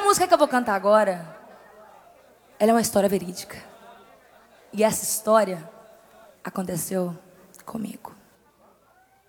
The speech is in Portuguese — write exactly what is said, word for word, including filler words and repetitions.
música que eu vou cantar agora, ela é uma história verídica. E essa história aconteceu comigo.